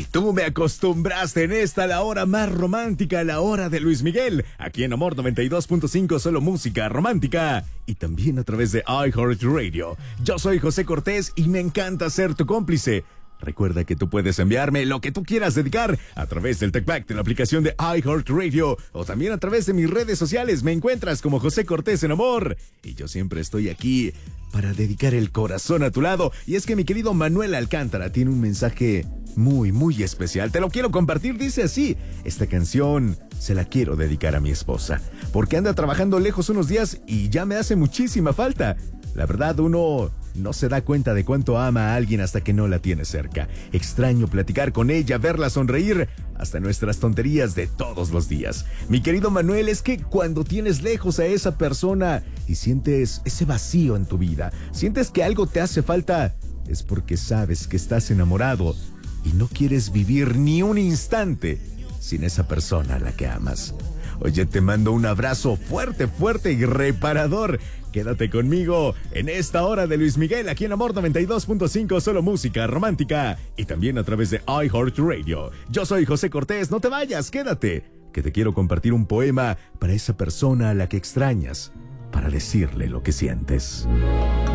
tú me acostumbraste en esta la hora más romántica, la hora de Luis Miguel, aquí en Amor 92.5, solo música romántica, y también a través de iHeartRadio. Yo soy José Cortés y me encanta ser tu cómplice. Recuerda que tú puedes enviarme lo que tú quieras dedicar a través del TechBack de la aplicación de iHeartRadio o también a través de mis redes sociales. Me encuentras como José Cortés en Amor y yo siempre estoy aquí para dedicar el corazón a tu lado. Y es que mi querido Manuel Alcántara tiene un mensaje muy especial. Te lo quiero compartir, dice así: esta canción se la quiero dedicar a mi esposa porque anda trabajando lejos unos días y ya me hace muchísima falta. La verdad, uno no se da cuenta de cuánto ama a alguien hasta que no la tiene cerca. Extraño platicar con ella, verla sonreír, hasta nuestras tonterías de todos los días. Mi querido Manuel, es que cuando tienes lejos a esa persona y sientes ese vacío en tu vida, sientes que algo te hace falta, es porque sabes que estás enamorado y no quieres vivir ni un instante sin esa persona a la que amas. Oye, te mando un abrazo fuerte y reparador. Quédate conmigo en esta hora de Luis Miguel, aquí en Amor 92.5, solo música romántica, y también a través de iHeartRadio. Yo soy José Cortés, no te vayas, quédate, que te quiero compartir un poema para esa persona a la que extrañas, para decirle lo que sientes.